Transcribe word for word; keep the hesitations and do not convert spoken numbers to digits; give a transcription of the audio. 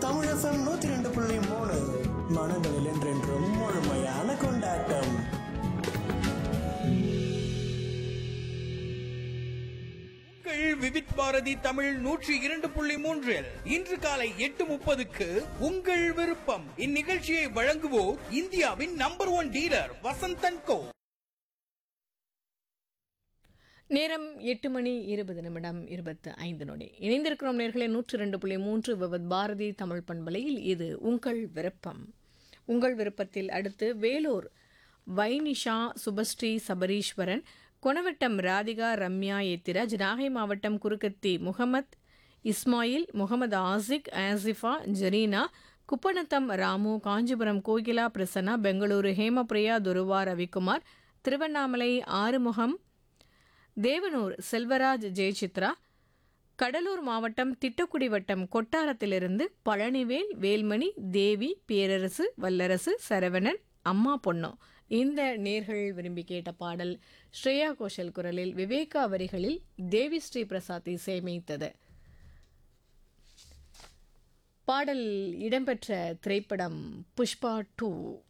Tamil FM நூத்தி ரெண்டு புள்ளி மூணு மனங்களில் என்றென்றும் முழுமையான கொண்டாட்டம். விவித் பாரதி தமிழ் நூற்றி இரண்டு புள்ளி மூன்றில் இன்று காலை எட்டு முப்பதுக்கு உங்கள் விருப்பம். இந்நிகழ்ச்சியை வழங்குவோர் இந்தியாவின் நம்பர் ஒன் டீலர் வசந்தன் கோ. நேரம் எட்டு மணி இருபது நிமிடம் இருபத்து ஐந்து நொடி. இணைந்திருக்கிறோம் நேர்களே நூற்றி இரண்டு புள்ளி மூன்று விவித் பாரதி தமிழ் பண்பலையில். இது உங்கள் விருப்பம். உங்கள் விருப்பத்தில் அடுத்து வேலூர் வைனிஷா சுபஸ்ரீ சபரீஸ்வரன், கொணவட்டம் ராதிகா ரம்யா ஏத்திராஜ், நாகை மாவட்டம் குறுக்கத்தி முகமது இஸ்மாயில், முகமது ஆசிக், ஆசிஃபா ஜரீனா, குப்பநத்தம் ராமு, காஞ்சிபுரம் கோகிலா பிரசன்னா, பெங்களூரு ஹேமபிரியா துருவா ரவிக்குமார், திருவண்ணாமலை ஆறுமுகம், தேவனூர் செல்வராஜ் ஜெயசித்ரா, கடலூர் மாவட்டம் திட்டக்குடி வட்டம் கொட்டாரத்திலிருந்து பழனிவேல், வேல்மணி, தேவி, பேரரசு, வல்லரசு, சரவணன், அம்மா பொன்னோ. இந்த நேர்கள் விரும்பி கேட்ட பாடல் ஸ்ரேயா கோஷல் குரலில், விவேகா வரிகளில் தேவி ஸ்ரீ பிரசாத் இசையமைத்தது. பாடல் இடம்பெற்ற திரைப்படம் புஷ்பா டூ.